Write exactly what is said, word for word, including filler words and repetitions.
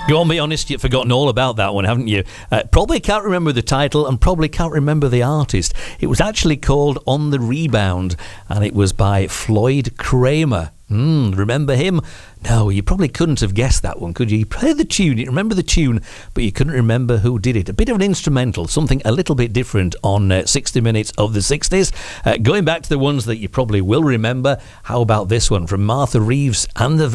Go on, be honest, you've forgotten all about that one, haven't you? Uh, probably can't remember the title and probably can't remember the artist. It was actually called On the Rebound, and it was by Floyd Kramer. Mm, remember him? No, you probably couldn't have guessed that one, could you? You played the tune, you remember the tune, but you couldn't remember who did it. A bit of an instrumental, something a little bit different on uh, sixty minutes of the sixties. Uh, going back to the ones that you probably will remember, how about this one from Martha Reeves and the